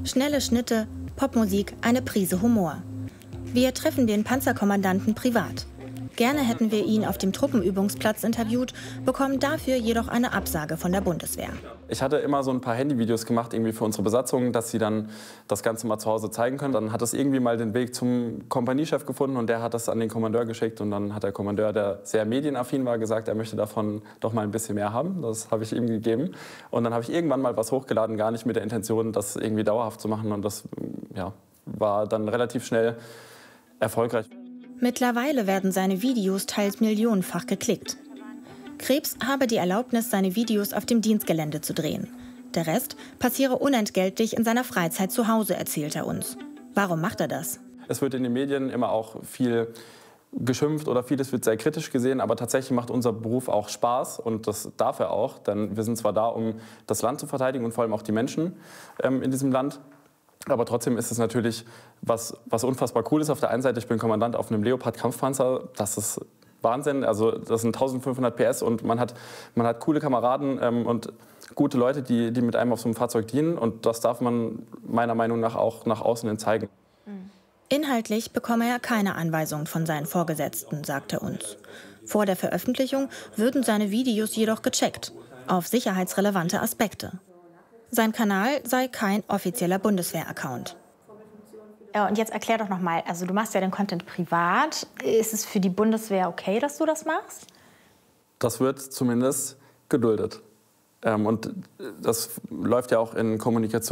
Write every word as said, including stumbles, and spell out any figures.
Schnelle Schnitte, Popmusik, eine Prise Humor. Wir treffen den Panzerkommandanten privat. Gerne hätten wir ihn auf dem Truppenübungsplatz interviewt, bekommen dafür jedoch eine Absage von der Bundeswehr. Ich hatte immer so ein paar Handyvideos gemacht irgendwie für unsere Besatzung, dass sie dann das Ganze mal zu Hause zeigen können. Dann hat es irgendwie mal den Weg zum Kompaniechef gefunden und der hat das an den Kommandeur geschickt. Und dann hat der Kommandeur, der sehr medienaffin war, gesagt, er möchte davon doch mal ein bisschen mehr haben. Das habe ich ihm gegeben. Und dann habe ich irgendwann mal was hochgeladen, gar nicht mit der Intention, das irgendwie dauerhaft zu machen. Und das ja, war dann relativ schnell erfolgreich. Mittlerweile werden seine Videos teils millionenfach geklickt. Krebs habe die Erlaubnis, seine Videos auf dem Dienstgelände zu drehen. Der Rest passiere unentgeltlich in seiner Freizeit zu Hause, erzählt er uns. Warum macht er das? Es wird in den Medien immer auch viel geschimpft oder vieles wird sehr kritisch gesehen, aber tatsächlich macht unser Beruf auch Spaß und das darf er auch, denn wir sind zwar da, um das Land zu verteidigen und vor allem auch die Menschen ähm, in diesem Land. Aber trotzdem ist es natürlich was, was unfassbar cool ist. Auf der einen Seite, ich bin Kommandant auf einem Leopard-Kampfpanzer. Das ist Wahnsinn. Also das sind eintausendfünfhundert P S und man hat, man hat coole Kameraden ähm, und gute Leute, die, die mit einem auf so einem Fahrzeug dienen. Und das darf man meiner Meinung nach auch nach außen hin zeigen. Inhaltlich bekomme er keine Anweisungen von seinen Vorgesetzten, sagt er uns. Vor der Veröffentlichung würden seine Videos jedoch gecheckt, auf sicherheitsrelevante Aspekte. Sein Kanal sei kein offizieller Bundeswehr-Account. Ja, und jetzt erklär doch noch mal, also du machst ja den Content privat. Ist es für die Bundeswehr okay, dass du das machst? Das wird zumindest geduldet. Ähm, und das läuft ja auch in Kommunikation.